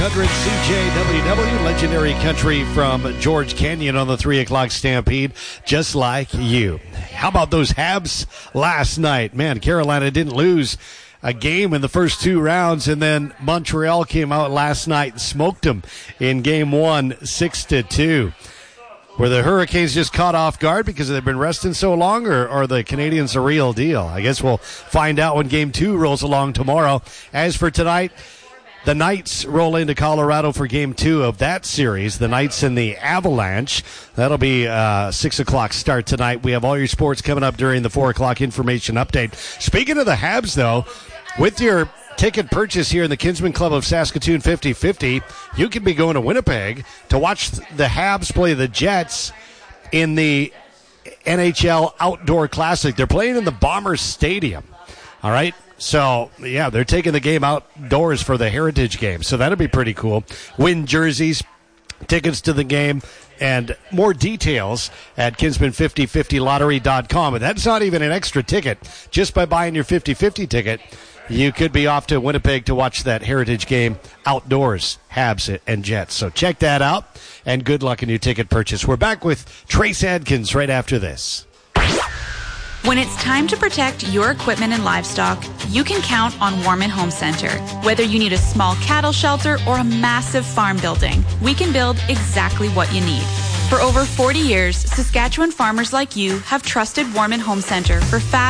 100 CJWW, legendary country from George Canyon on the 3 o'clock Stampede, just like you. How about those Habs last night? Man, Carolina didn't lose a game in the first two rounds, and then Montreal came out last night and smoked them in game one, 6-2. Were the Hurricanes just caught off guard because they've been resting so long, or are the Canadians a real deal? I guess we'll find out when game two rolls along tomorrow. As for tonight, the Knights roll into Colorado for game two of that series. The Knights and the Avalanche. That'll be 6 o'clock start tonight. We have all your sports coming up during the 4 o'clock information update. Speaking of the Habs, though, with your ticket purchase here in the Kinsman Club of Saskatoon 50/50, you could be going to Winnipeg to watch the Habs play the Jets in the NHL Outdoor Classic. They're playing in the Bombers Stadium. All right? So, yeah, they're taking the game outdoors for the Heritage game. So that'll be pretty cool. Win jerseys, tickets to the game, and more details at kinsman5050lottery.com. And that's not even an extra ticket. Just by buying your 50/50 ticket, you could be off to Winnipeg to watch that Heritage game outdoors, Habs and Jets. So check that out, and good luck in your ticket purchase. We're back with Trace Adkins right after this. When it's time to protect your equipment and livestock, you can count on Warman Home Center. Whether you need a small cattle shelter or a massive farm building, we can build exactly what you need. For over 40 years, Saskatchewan farmers like you have trusted Warman Home Center for fast